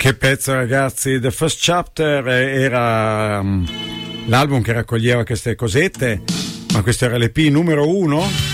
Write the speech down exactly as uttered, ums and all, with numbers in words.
Che pezzo, ragazzi. The First Chapter era um, l'album che raccoglieva queste cosette, ma questo era l'E P numero uno.